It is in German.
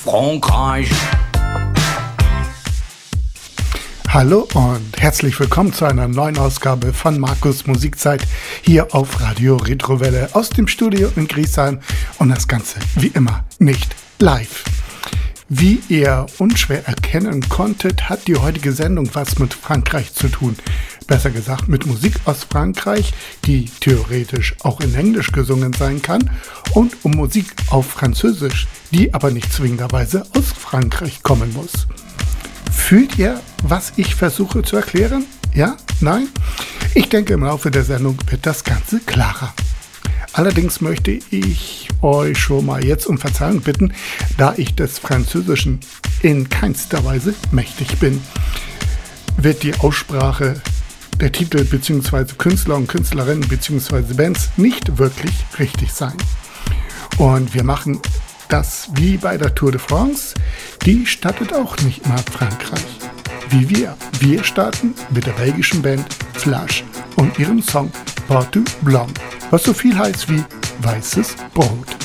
Frankreich. Hallo und herzlich willkommen zu einer neuen Ausgabe von Markus Musikzeit hier auf Radio Retrowelle aus dem Studio in Griesheim und das Ganze wie immer nicht live. Wie ihr unschwer erkennen konntet, hat die heutige Sendung was mit Frankreich zu tun. Besser gesagt mit Musik aus Frankreich, die theoretisch auch in Englisch gesungen sein kann, und um Musik auf Französisch, die aber nicht zwingenderweise aus Frankreich kommen muss. Fühlt ihr, was ich versuche zu erklären? Ja? Nein? Ich denke, im Laufe der Sendung wird das Ganze klarer. Allerdings möchte ich euch schon mal jetzt um Verzeihung bitten, da ich des Französischen in keinster Weise mächtig bin, wird die Aussprache der Titel bzw. Künstler und Künstlerinnen bzw. Bands nicht wirklich richtig sein. Und wir machen das wie bei der Tour de France, die startet auch nicht immer Frankreich. Wie wir. Wir starten mit der belgischen Band Flash und ihrem Song Porte Blanc, was so viel heißt wie weißes Brot.